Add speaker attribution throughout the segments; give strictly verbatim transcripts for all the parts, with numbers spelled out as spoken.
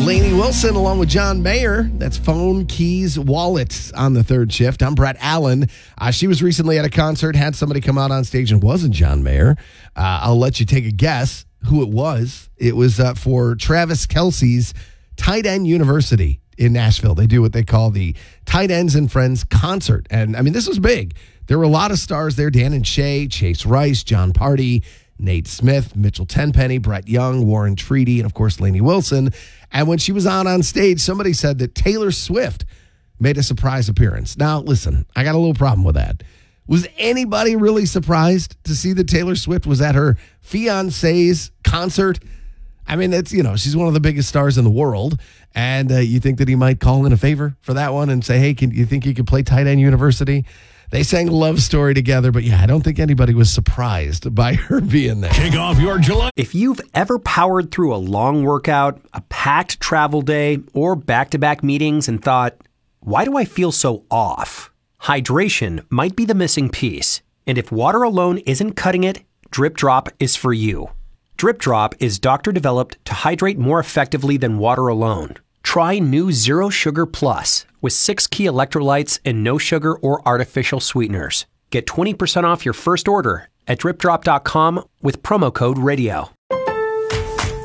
Speaker 1: Lainey Wilson along with John Mayer. That's Phone, Keys, Wallets on the third shift. I'm Brett Allen. Uh, she was recently at a concert, had somebody come out on stage and wasn't John Mayer. Uh, I'll let you take a guess who it was. It was uh, for Travis Kelce's Tight End University in Nashville. They do what they call the Tight Ends and Friends concert. And I mean, this was big. There were a lot of stars there. Dan and Shay, Chase Rice, John Party, Nate Smith, Mitchell Tenpenny, Brett Young, Warren Treaty, and of course, Lainey Wilson. And when she was on on stage, somebody said that Taylor Swift made a surprise appearance. Now, listen, I got a little problem with that. Was anybody really surprised to see that Taylor Swift was at her fiance's concert? I mean, it's, you know, she's one of the biggest stars in the world. And uh, you think that he might call in a favor for that one and say, hey, can you think you could play Tight End University? They sang Love Story together, but yeah, I don't think anybody was surprised by her being there.
Speaker 2: Kick off your July.
Speaker 3: If you've ever powered through a long workout, a packed travel day, or back-to-back meetings and thought, why do I feel so off? Hydration might be the missing piece. And if water alone isn't cutting it, Drip Drop is for you. Drip Drop is doctor-developed to hydrate more effectively than water alone. Try new Zero Sugar Plus with six key electrolytes and no sugar or artificial sweeteners. Get twenty percent off your first order at drip drop dot com with promo code radio.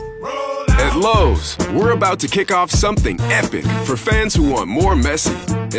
Speaker 4: At Lowe's, we're about to kick off something epic for fans who want more messy